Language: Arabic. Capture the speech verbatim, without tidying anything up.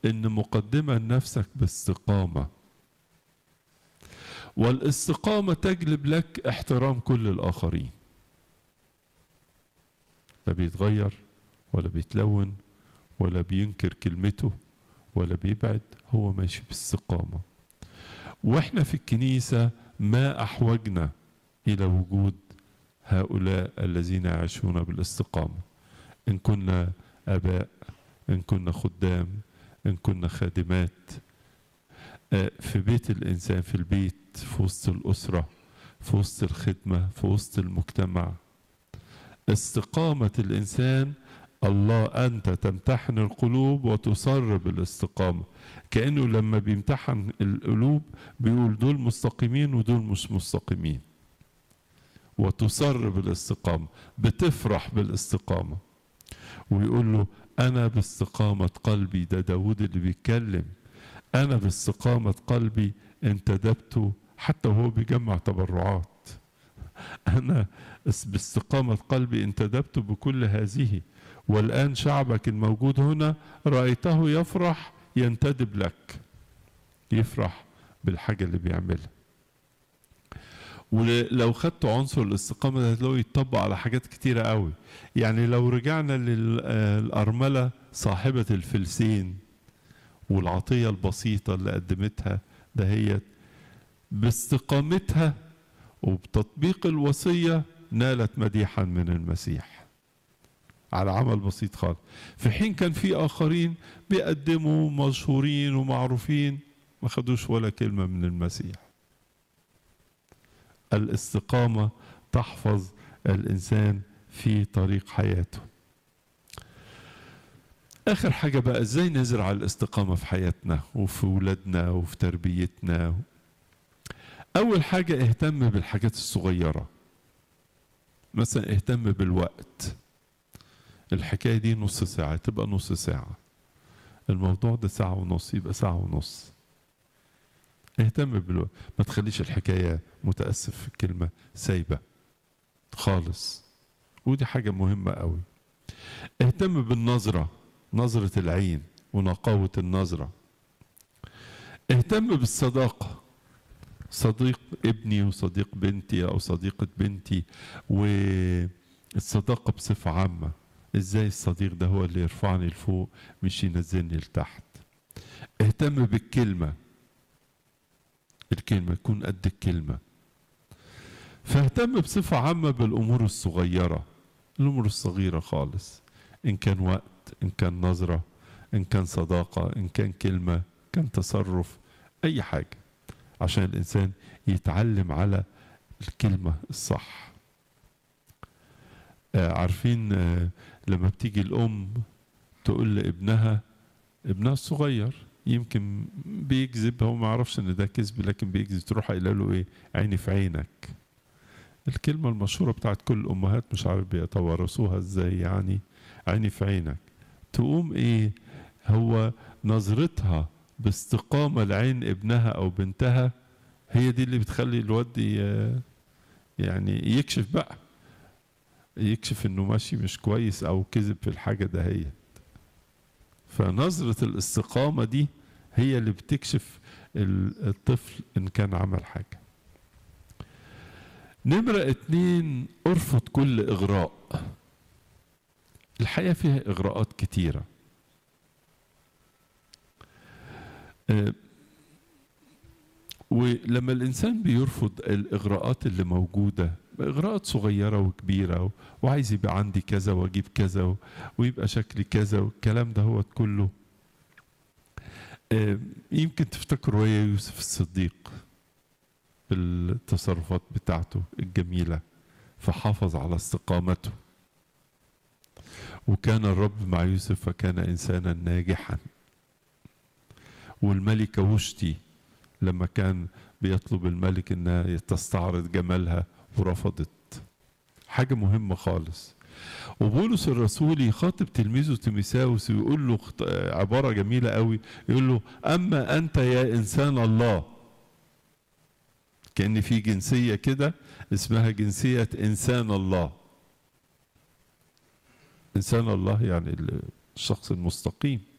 إن مقدمة لنفسك باستقامة، والاستقامة تجلب لك احترام كل الآخرين. لا بيتغير ولا بيتلون ولا بينكر كلمته ولا بيبعد، هو ماشي باستقامة. واحنا في الكنيسة ما أحوجنا إلى وجود هؤلاء الذين يعيشون بالاستقامة، إن كنا آباء، إن كنا خدام، إن كنا خادمات، في بيت الإنسان، في البيت، في وسط الأسرة، في وسط الخدمة، في وسط المجتمع. استقامة الإنسان، الله أنت تمتحن القلوب وتصر بالاستقامة، كأنه لما بيمتحن القلوب بيقول دول مستقيمين ودول مش مستقيمين، وتصر بالاستقامة، بتفرح بالاستقامة. ويقول له أنا باستقامة قلبي، ده داود اللي بيتكلم، أنا باستقامة قلبي انتدبت، حتى وهو بيجمع تبرعات، أنا باستقامة قلبي انتدبت بكل هذه، والآن شعبك الموجود هنا رأيته يفرح ينتدب لك، يفرح بالحاجة اللي بيعملها. ولو خدت عنصر الاستقامة ده هتلاقيه يتطبق على حاجات كتيرة قوي. يعني لو رجعنا للأرملة صاحبة الفلسين والعطية البسيطة اللي قدمتها دهيت، باستقامتها وبتطبيق الوصية نالت مديحا من المسيح على عمل بسيط خالص، في حين كان في آخرين بيقدموا مشهورين ومعروفين ما خدوش ولا كلمة من المسيح. الاستقامة تحفظ الإنسان في طريق حياته. آخر حاجة بقى، إزاي نزرع الاستقامة في حياتنا وفي ولادنا وفي تربيتنا؟ أول حاجة اهتم بالحاجات الصغيرة، مثلا اهتم بالوقت، الحكاية دي نص ساعة تبقى نص ساعة، الموضوع ده ساعة ونص يبقى ساعة ونص. اهتم بالوقت، ما تخليش الحكاية، متأسف في الكلمة، سايبة خالص، ودي حاجة مهمة قوي. اهتم بالنظرة، نظرة العين ونقاوة النظرة. اهتم بالصداقة، صديق ابني وصديق بنتي أو صديقة بنتي، والصداقة بصفة عامة، ازاي الصديق ده هو اللي يرفعني لفوق مش ينزلني لتحت. اهتم بالكلمة، الكلمة يكون قد الكلمة. فاهتم بصفة عامة بالأمور الصغيرة، الأمور الصغيرة خالص، إن كان وقت، إن كان نظرة، إن كان صداقة، إن كان كلمة، إن كان تصرف، أي حاجة، عشان الإنسان يتعلم على الكلمة الصح. آه عارفين آه لما بتيجي الأم تقول لابنها، ابنها الصغير يمكن بيكذب، هو ما يعرفش ان ده كذب لكن بيكذب، تروح قايله له ايه؟ عيني في عينك. الكلمة المشهورة بتاعت كل الأمهات، مش عارف بيتوارثوها ازاي، يعني عيني في عينك. تقوم ايه؟ هو نظرتها باستقامة لعين ابنها أو بنتها هي دي اللي بتخلي الواد يعني يكشف بقى، يكشف انه ماشي مش كويس أو كذب في الحاجة دهيت. فنظرة الاستقامة دي هي اللي بتكشف الطفل إن كان عمل حاجة. نمرة اتنين، ارفض كل إغراء. الحياة فيها إغراءات كتيرة، أه ولما الإنسان بيرفض الإغراءات اللي موجودة، إغراءات صغيرة وكبيرة، وعايز يبقى عندي كذا وأجيب كذا ويبقى شكلي كذا والكلام ده هو كله، أه يمكن تفتكروا يا يوسف الصديق بالتصرفات بتاعته الجميلة، فحافظ على استقامته، وكان الرب مع يوسف فكان إنسانا ناجحا. والملكة وشتي لما كان بيطلب الملك انها تستعرض جمالها ورفضت، حاجة مهمة خالص. وبولس الرسول يخاطب تلميذه تيموثاوس ويقول له عبارة جميلة قوي، يقول له أما أنت يا إنسان الله، كأن في جنسية كده اسمها جنسية إنسان الله. إنسان الله يعني الشخص المستقيم،